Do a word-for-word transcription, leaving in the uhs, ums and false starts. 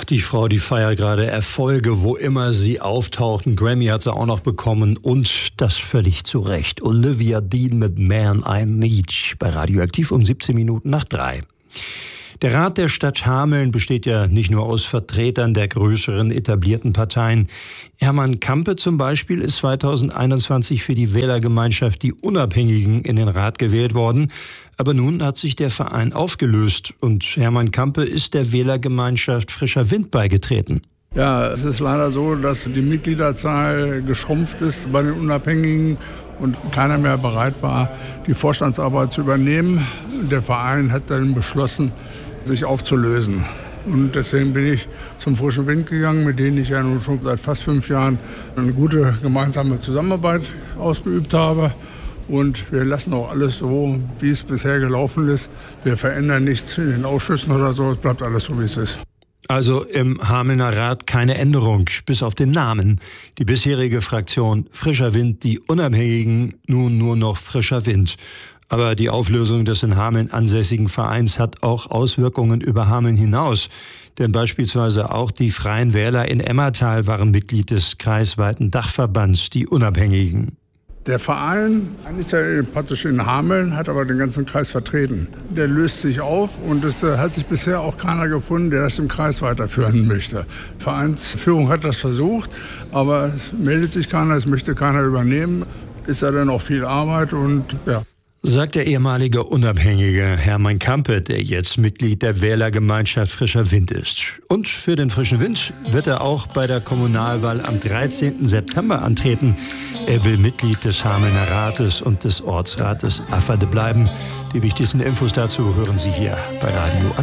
die Frau, die feiert gerade Erfolge, wo immer sie auftaucht. Einen Grammy hat sie auch noch bekommen und das völlig zu Recht. Olivia Dean mit Man I Need bei Radioaktiv um siebzehn Minuten nach drei. Der Rat der Stadt Hameln besteht ja nicht nur aus Vertretern der größeren etablierten Parteien. Hermann Campe zum Beispiel ist zweitausendeinundzwanzig für die Wählergemeinschaft Die Unabhängigen in den Rat gewählt worden. Aber nun hat sich der Verein aufgelöst und Hermann Campe ist der Wählergemeinschaft Frischer Wind beigetreten. Ja, es ist leider so, dass die Mitgliederzahl geschrumpft ist bei den Unabhängigen und keiner mehr bereit war, die Vorstandsarbeit zu übernehmen. Der Verein hat dann beschlossen, sich aufzulösen. Und deswegen bin ich zum Frischen Wind gegangen, mit denen ich ja nun schon seit fast fünf Jahren eine gute gemeinsame Zusammenarbeit ausgeübt habe. Und wir lassen auch alles so, wie es bisher gelaufen ist. Wir verändern nichts in den Ausschüssen oder so, es bleibt alles so, wie es ist. Also im Hamelner Rat keine Änderung, bis auf den Namen. Die bisherige Fraktion Frischer Wind, die Unabhängigen, nun nur noch Frischer Wind. Aber die Auflösung des in Hameln ansässigen Vereins hat auch Auswirkungen über Hameln hinaus. Denn beispielsweise auch die Freien Wähler in Emmertal waren Mitglied des kreisweiten Dachverbands, die Unabhängigen. Der Verein ist ja praktisch in Hameln, hat aber den ganzen Kreis vertreten. Der löst sich auf und es hat sich bisher auch keiner gefunden, der das im Kreis weiterführen möchte. Die Vereinsführung hat das versucht, aber es meldet sich keiner, es möchte keiner übernehmen. Ist ja dann auch viel Arbeit und ja. Sagt der ehemalige Unabhängige Hermann Campe, der jetzt Mitglied der Wählergemeinschaft Frischer Wind ist. Und für den Frischen Wind wird er auch bei der Kommunalwahl am dreizehnten September antreten. Er will Mitglied des Hamelner Rates und des Ortsrates Afferde bleiben. Die wichtigsten Infos dazu hören Sie hier bei Radio